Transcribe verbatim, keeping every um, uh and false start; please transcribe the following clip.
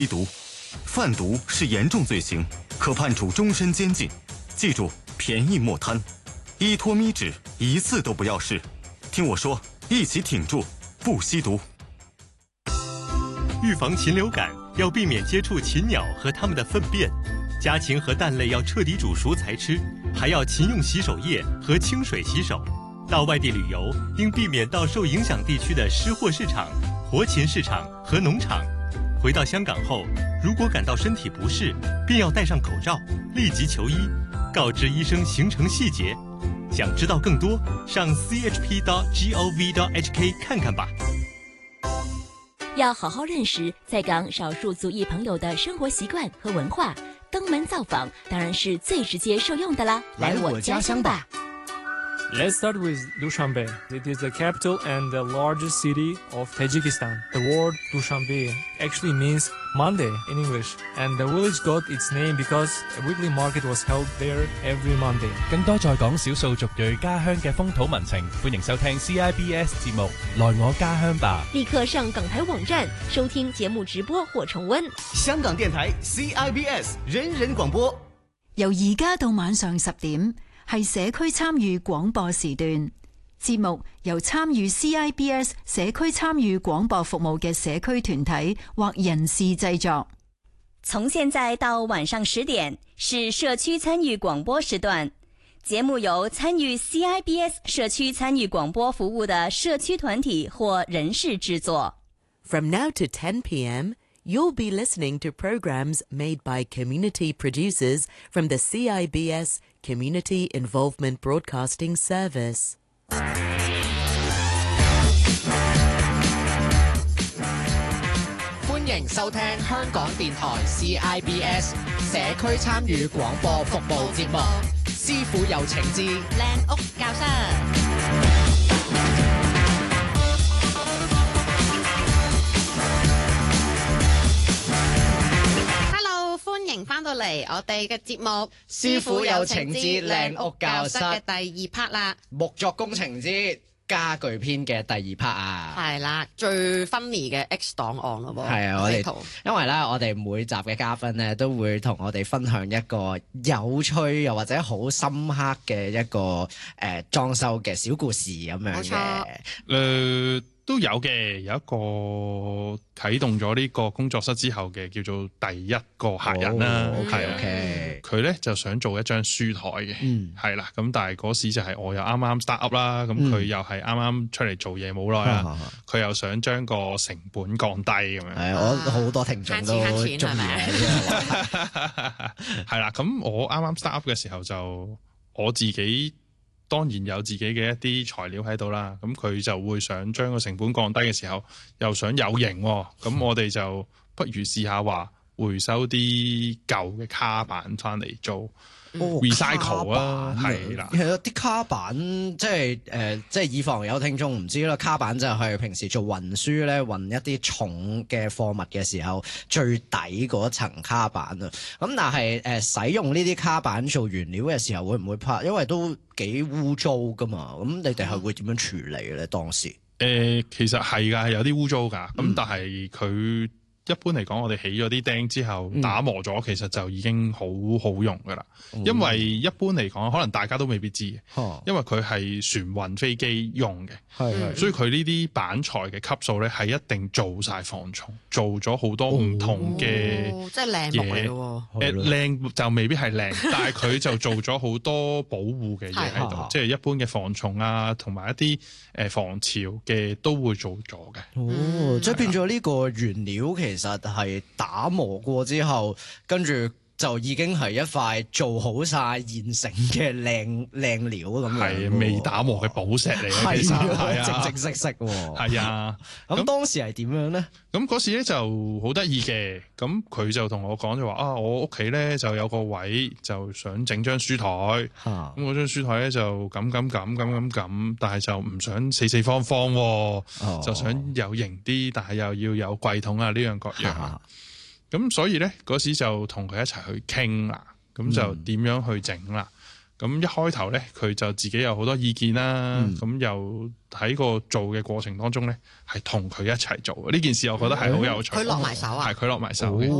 吸毒、贩毒是严重罪行，可判处终身监禁。记住，便宜莫贪，依托咪纸，一次都不要试。听我说，一起挺住，不吸毒。 预防禽流感，要避免接触禽鸟和它们的粪便。家禽和蛋类要彻底煮熟才吃，还要勤用洗手液和清水洗手。到外地旅游，应避免到受影响地区的湿货市场、活禽市场和农场。回到香港后，如果感到身体不适，便要戴上口罩，立即求医，告知医生行程细节。想知道更多，上 c h p dot gov dot h k 看看吧。 要好好认识在港少数族裔朋友的生活习惯和文化，登门造访当然是最直接受用的啦。来我家乡吧。 Let's start with Dushanbe. It is the capital and the largest city of Tajikistan. The word Dushanbe actually means Monday in English, and the village got its name because a weekly market was held there every Monday. 更多在港少數族裔家鄉嘅風土民情，歡迎收聽 C I B S 節目《來我家鄉吧》。 立刻上港台網站收聽節目直播或重溫。 香港電台 C I B S 人人廣播， 由而家到晚上十點。係社區參與廣播時段，節目由參與 C I B S 社區參與廣播服務嘅社區團體或人士製作。 從現在到晚上十點是社區參與廣播時段，節目由參與 C I B S 社區參與廣播服務的社區團體或人士製作。 From now to ten p.m., you'll be listening to programs made by community producers from the C I B S Community Involvement Broadcasting Service. 歡迎收聽香港電台 C I B S 社區參與廣播服務節目，師傅有請至靚屋教室。歡迎翻到嚟我哋嘅節目， 師傅有請至靚屋教室嘅第二 part 啦， 木作工程之家具篇嘅第二 part 啊， 係啦，最 funny 嘅 X 檔案咯噃， 係啊，我哋因為咧，我哋每集嘅嘉賓咧都會同我哋分享一個有趣又或者好深刻嘅一個誒裝修嘅小故事咁樣嘅， 誒。都有嘅，有一個啟動咗呢個工作室之後嘅叫做第一個客人啦，係啊，佢咧就想做一張書台嘅，係啦、嗯，咁但係嗰時就係我又啱啱 start up 啦，咁佢又係啱啱出嚟做嘢冇耐啦，佢、嗯、又想將個成本降低咁樣， 係我好多聽眾都中意嘅， 係啦，咁我啱啱 start up 嘅時候就我自己。當然有自己嘅一啲材料喺度啦，咁佢就會想將個成本降低嘅時候，又想有型喎，咁我哋就不如試下話回收啲舊嘅卡板翻嚟做 recycle 啊，係啦、哦， 係啊，啲卡板即係誒、呃，即係以防有聽眾唔知啦，卡板就係平時做運輸咧，運一啲重嘅貨物嘅時候最底嗰層卡板啊。咁但係誒、呃、使用呢啲卡板做原料嘅時候，會唔會怕？因為都幾污糟噶嘛。咁你哋係會點樣處理咧？當時誒、 呃，其實係㗎，有啲污糟㗎。咁、嗯、但係佢。一般嚟講，我哋起咗啲釘之後打磨咗，其實就已經好好用噶啦。嗯、因為一般嚟講，可能大家都未必知嘅，哦、因為佢係船運飛機用嘅，嗯、所以佢呢啲板材嘅級數咧係一定做晒防蟲，做咗好多唔同嘅嘢。 即係靚木嚟咯喎。 誒靚就未必係靚，但係佢就做咗好多保護嘅嘢喺度，即係一般嘅防蟲啊，同埋一啲誒防潮嘅都會做咗嘅。 哦，嗯、即係變咗呢個原料其實。其實係打磨過之後，跟住就已經係一塊做好晒現成嘅靚靚料咁樣。 係未打磨嘅寶石嚟嘅，其實係啊， 正正式式喎。 係啊， 咁當時係點樣咧？ 咁嗰時咧就好得意嘅，咁佢就同我講就話啊，我屋企咧就有個位就想整張書台，咁嗰張書台咧就咁咁咁咁咁咁，但係就唔想四四方方，哦、就想有型啲，但係又要有櫃桶啊呢樣各樣。咁所以咧嗰時就同佢一齊去傾啦，咁就點樣去整啦？ 咁一開頭咧，佢就自己有好多意見啦。咁、嗯、又喺個做嘅過程當中咧，係同佢一齊做呢件事，我覺得係好有趣。 佢落埋手啊， 係佢落埋手嘅。